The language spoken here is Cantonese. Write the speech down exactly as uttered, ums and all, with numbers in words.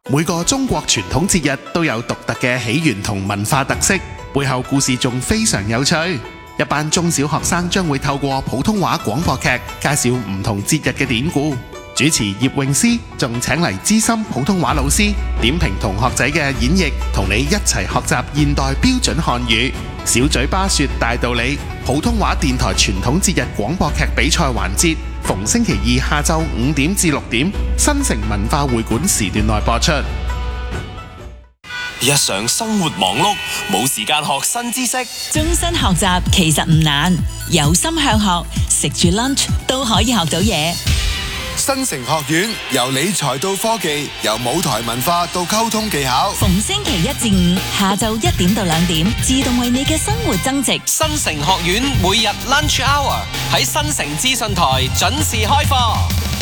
每個中國傳統節日都有獨特嘅起源同文化特色，背後故事仲非常有趣。一班中小學生將會透過普通話廣播劇介紹唔同節日嘅典故。主持葉詠詩仲請嚟資深普通話老師點評同學仔嘅演繹，同你一齊學習現代標準漢語。小嘴巴說大道理，普通話電台傳統節日廣播劇比賽環節，逢星期二下晝五點至六點，新城文化會館時段內播出。 日常生活忙碌，冇時間學新知識。 終身學習其實唔難，有心向學，食住 lunch 都可以學到嘢。 新城學院由理財到科技，由舞台文化到溝通技巧， 逢星期一至五下晝一點到兩點，自動為你嘅生活增值。 新城學院每日 lunch hour 喺新城資訊台準時開課。